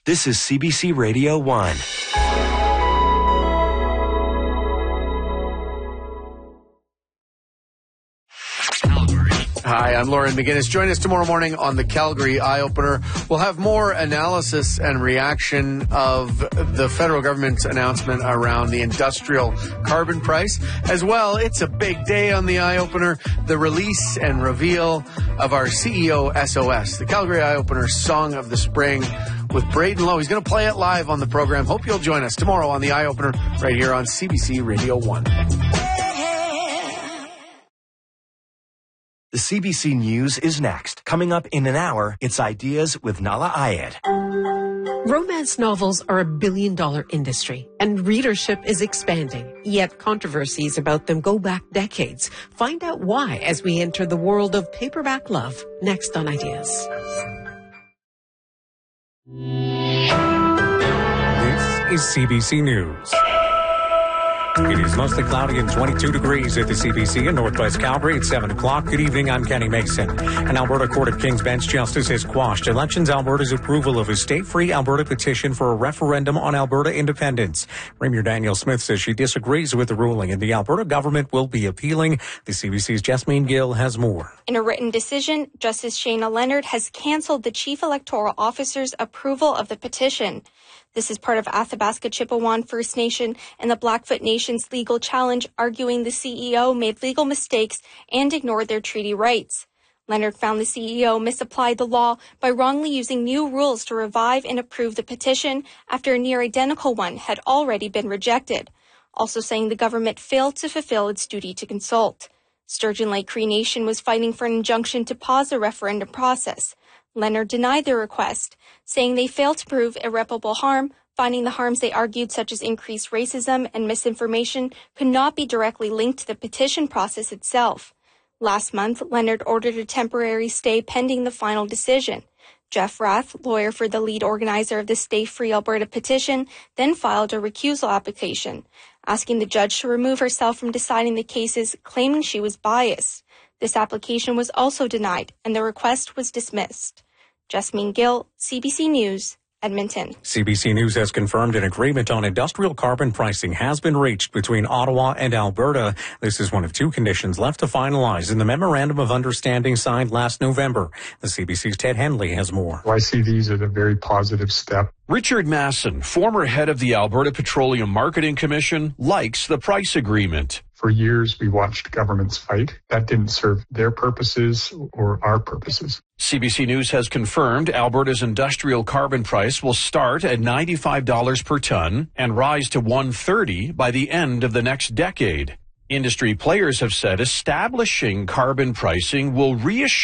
This is CBC Radio 1. Hi, I'm Lauren McGinnis. Join us tomorrow morning on the Calgary Eye Opener. We'll have more analysis and reaction of the federal government's announcement around the industrial carbon price. As well, it's a big day on the Eye Opener, the release and reveal of our CEO SOS, the Calgary Eye Opener Song of the Spring with Braden Lowe. He's going to play it live on the program. Hope you'll join us tomorrow on the Eye Opener right here on CBC Radio 1. The CBC News is next. Coming up in an hour, it's Ideas with Nala Ayed. Romance novels are a billion-dollar industry, and readership is expanding. Yet controversies about them go back decades. Find out why as we enter the world of paperback love. Next on Ideas. This is CBC News. It is mostly cloudy and 22 degrees at the CBC in Northwest Calgary at 7 o'clock. Good evening, I'm Kenny Mason. An Alberta Court of King's Bench justice has quashed Elections Alberta's approval of a state-free Alberta petition for a referendum on Alberta independence. Premier Danielle Smith says she disagrees with the ruling and the Alberta government will be appealing. The CBC's Jasmine Gill has more. In a written decision, Justice Shayna Leonard has cancelled the Chief Electoral Officer's approval of the petition. This is part of Athabasca Chippewa First Nation and the Blackfoot Nation's legal challenge, arguing the CEO made legal mistakes and ignored their treaty rights. Leonard found the CEO misapplied the law by wrongly using new rules to revive and approve the petition after a near-identical one had already been rejected, also saying the government failed to fulfill its duty to consult. Sturgeon Lake Cree Nation was fighting for an injunction to pause the referendum process. Leonard denied the request, saying they failed to prove irreparable harm, finding the harms they argued, such as increased racism and misinformation, could not be directly linked to the petition process itself. Last month, Leonard ordered a temporary stay pending the final decision. Jeff Rath, lawyer for the lead organizer of the Stay Free Alberta petition, then filed a recusal application, asking the judge to remove herself from deciding the cases, claiming she was biased. This application was also denied, and the request was dismissed. Jasmine Gill, CBC News, Edmonton. CBC News has confirmed an agreement on industrial carbon pricing has been reached between Ottawa and Alberta. This is one of two conditions left to finalize in the Memorandum of Understanding signed last November. The CBC's Ted Henley has more. I see these as a very positive step. Richard Masson, former head of the Alberta Petroleum Marketing Commission, likes the price agreement. For years, we watched governments fight. That didn't serve their purposes or our purposes. CBC News has confirmed Alberta's industrial carbon price will start at $95 per ton and rise to $130 by the end of the next decade. Industry players have said establishing carbon pricing will reassure